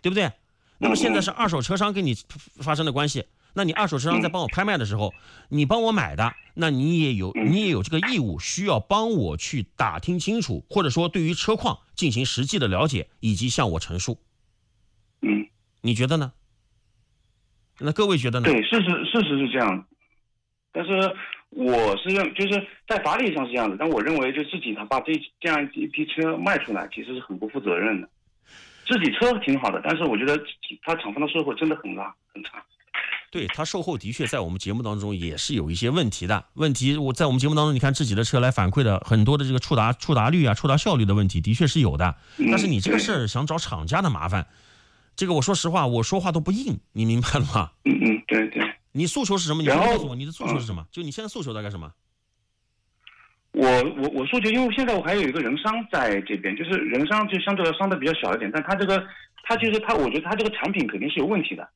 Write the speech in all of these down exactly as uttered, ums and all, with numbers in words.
对不对？那么现在是二手车商跟你发生的关系，那你二手车商在帮我拍卖的时候，你帮我买的，那你也有你也有这个义务，需要帮我去打听清楚，或者说对于车况进行实际的了解，以及向我陈述。 嗯， 你觉得呢？那各位觉得呢？ 对，事实事实是这样，但是我是认，就是在法理上是这样的，但我认为就自己他把这这样一批车卖出来，其实是很不负责任的。自己车挺好的，但是我觉得他厂方的售后真的很拉很差。 对，他售后的确在我们节目当中也是有一些问题的。问题我在我们节目当中，你看自己的车来反馈的很多的这个触达触达率啊、触达效率的问题，的确是有的。但是你这个事儿想找厂家的麻烦，这个我说实话，我说话都不硬，你明白了吗？ 嗯嗯，对对。 你诉求是什么？你先告诉我你的诉求是什么？就你现在诉求大概什么？ 我我我诉求，因为现在我还有一个人商在这边，就是人商就相对来商的比较小一点，但他这个他就是他，我觉得他这个产品肯定是有问题的。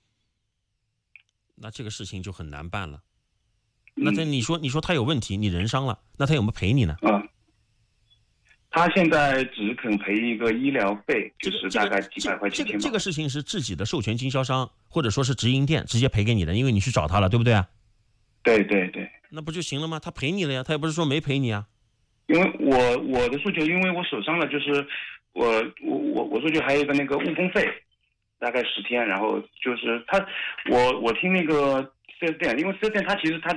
那这个事情就很难办了。那他你说你说他有问题，你人伤了，那他有没有赔你呢？ 嗯，他现在只肯赔一个医疗费，就是大概几百块钱。 这个这个事情是自己的授权经销商或者说是直营店直接赔给你的，因为你去找他了，对不对啊？ 对对对。 那不就行了吗？他赔你了呀，他也不是说没赔你啊。 因为我我的诉求，因为我手上了，就是我我我我诉求还有一个那个误工费，大概十天，然后就是他我我听那个四 S 店，因为四 S 店他其实他